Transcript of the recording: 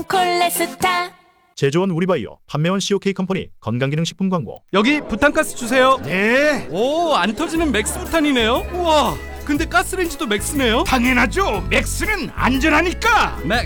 콜레스타. 제조원 우리바이오, 판매원 COK 컴퍼니 건강기능식품 광고. 여기 부탄가스 주세요. 네, 오, 안 터지는 맥스 부탄이네요. 우와, 근데 가스레인지도 맥스네요. 당연하죠. 맥스는 안전하니까.